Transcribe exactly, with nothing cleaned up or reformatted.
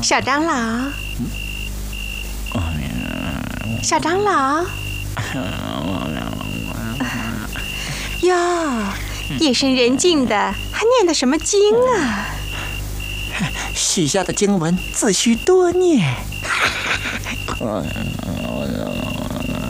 小长老，小长老，哟，夜深人静的，还念的什么经啊？ 许下的经文自须多念。